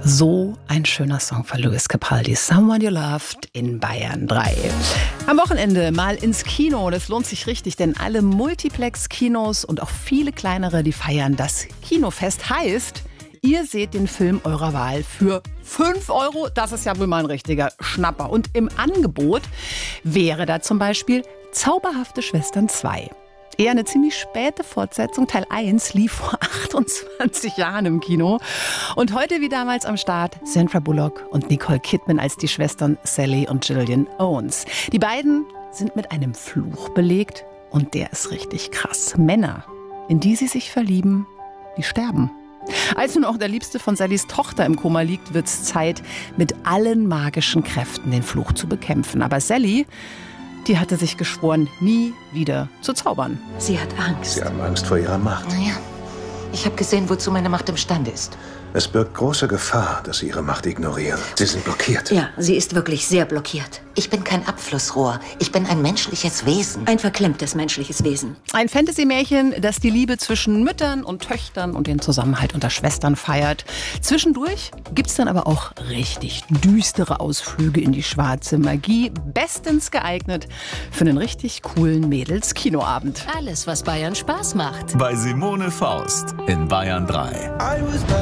So ein schöner Song von Lewis Capaldi, Someone You Loved in Bayern 3. Am Wochenende mal ins Kino, das lohnt sich richtig, denn alle Multiplex-Kinos und auch viele kleinere, die feiern das Kinofest. Heißt, ihr seht den Film eurer Wahl für 5 €. Das ist ja wohl mal ein richtiger Schnapper. Und im Angebot wäre da zum Beispiel Zauberhafte Schwestern 2. Eher eine ziemlich späte Fortsetzung. Teil 1 lief vor 28 Jahren im Kino. Und heute wie damals am Start Sandra Bullock und Nicole Kidman als die Schwestern Sally und Gillian Owens. Die beiden sind mit einem Fluch belegt und der ist richtig krass. Männer, in die sie sich verlieben, die sterben. Als nun auch der Liebste von Sallys Tochter im Koma liegt, wird es Zeit, mit allen magischen Kräften den Fluch zu bekämpfen. Aber Sally, die hatte sich geschworen, nie wieder zu zaubern. Sie hat Angst. Sie haben Angst vor Ihrer Macht. Naja, ich habe gesehen, wozu meine Macht imstande ist. Es birgt große Gefahr, dass Sie Ihre Macht ignorieren. Sie sind blockiert. Ja, sie ist wirklich sehr blockiert. Ich bin kein Abflussrohr. Ich bin ein menschliches Wesen. Ein verklemmtes menschliches Wesen. Ein Fantasy-Märchen, das die Liebe zwischen Müttern und Töchtern und den Zusammenhalt unter Schwestern feiert. Zwischendurch gibt's dann aber auch richtig düstere Ausflüge in die schwarze Magie. Bestens geeignet für einen richtig coolen Mädels-Kinoabend. Alles, was Bayern Spaß macht. Bei Simone Faust in Bayern 3.